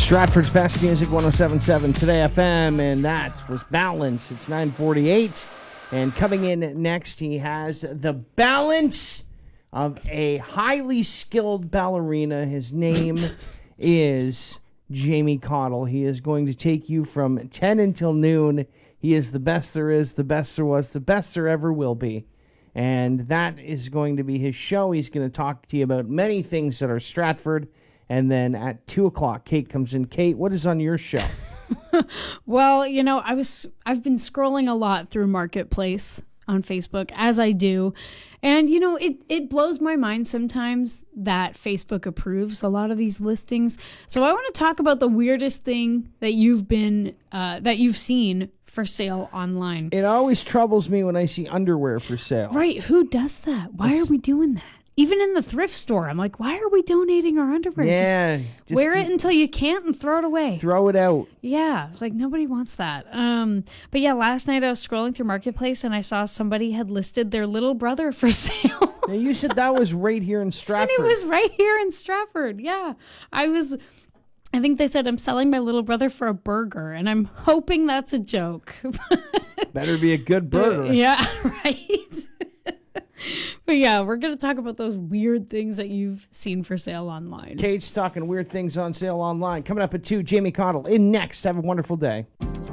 Stratford's best music, 107.7 Today FM, and that was Balance. It's 9:48, and coming in next, he has the balance of a highly skilled ballerina. His name is Jamie Cottle. He is going to take you from 10 until noon. He is the best there is, the best there was, the best there ever will be. And that is going to be his show. He's going to talk to you about many things that are Stratford. And then at 2 o'clock, Kate comes in. Kate, what is on your show? Well, I've been scrolling a lot through Marketplace on Facebook, as I do. And, it blows my mind sometimes that Facebook approves a lot of these listings. So I want to talk about the weirdest thing that you've seen for sale online. It always troubles me when I see underwear for sale. Right. Who does that? Why are we doing that? Even in the thrift store, I'm like, why are we donating our underwear? Yeah. Just wear it until you can't and throw it away. Throw it out. Yeah, like nobody wants that. But yeah, last night I was scrolling through Marketplace and I saw somebody had listed their little brother for sale. Now, you said that was right here in Stratford. And it was right here in Stratford, yeah. I think they said I'm selling my little brother for a burger, and I'm hoping that's a joke. Better be a good burger. Yeah, right. But yeah, we're going to talk about those weird things that you've seen for sale online. Kate's talking weird things on sale online. Coming up at 2, Jamie Cottle in next. Have a wonderful day.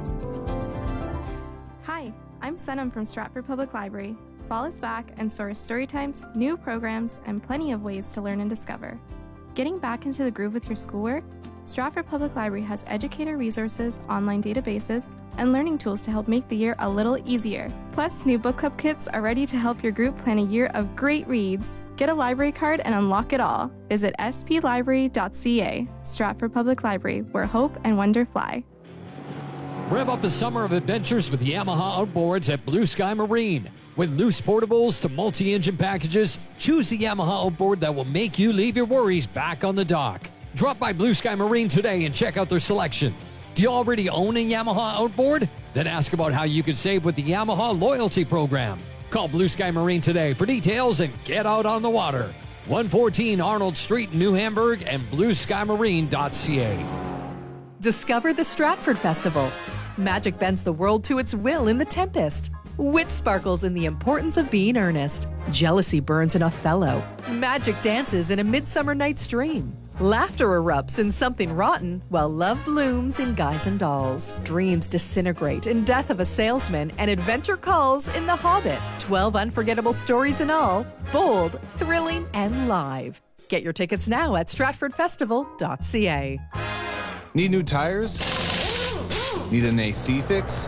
Hi, I'm Senum from Stratford Public Library. Fall is back and so are story times, new programs, and plenty of ways to learn and discover. Getting back into the groove with your schoolwork? Stratford Public Library has educator resources, online databases, and learning tools to help make the year a little easier. Plus, new book club kits are ready to help your group plan a year of great reads. Get a library card and unlock it all. Visit splibrary.ca. Stratford Public Library, where hope and wonder fly. Rev up the summer of adventures with Yamaha Outboards at Blue Sky Marine. With loose portables to multi-engine packages, choose the Yamaha outboard that will make you leave your worries back on the dock. Drop by Blue Sky Marine today and check out their selection. Do you already own a Yamaha outboard? Then ask about how you can save with the Yamaha Loyalty Program. Call Blue Sky Marine today for details and get out on the water. 114 Arnold Street in New Hamburg and blueskymarine.ca. Discover the Stratford Festival. Magic bends the world to its will in The Tempest. Wit sparkles in the importance of being earnest. Jealousy burns in Othello. Magic dances in A Midsummer Night's Dream. Laughter erupts in Something Rotten, while love blooms in Guys and Dolls. Dreams disintegrate in Death of a Salesman, and adventure calls in The Hobbit. 12 unforgettable stories in all, bold, thrilling, and live. Get your tickets now at stratfordfestival.ca. Need new tires? Need an AC fix?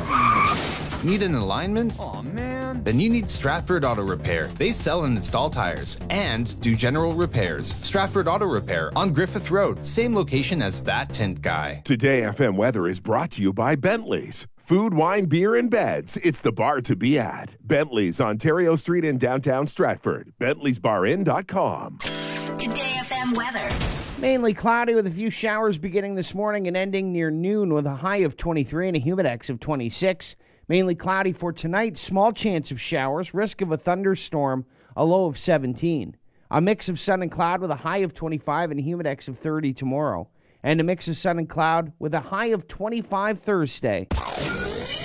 Need an alignment? Aw, man. Then you need Stratford Auto Repair. They sell and install tires and do general repairs. Stratford Auto Repair on Griffith Road, same location as That Tint Guy. Today FM weather is brought to you by Bentley's. Food, wine, beer, and beds. It's the bar to be at. Bentley's, Ontario Street in downtown Stratford. Bentley'sBarIn.com. Today FM weather. Mainly cloudy with a few showers beginning this morning and ending near noon with a high of 23 and a humidex of 26. Mainly cloudy for tonight, small chance of showers, risk of a thunderstorm, a low of 17. A mix of sun and cloud with a high of 25 and a humidex of 30 tomorrow. And a mix of sun and cloud with a high of 25 Thursday.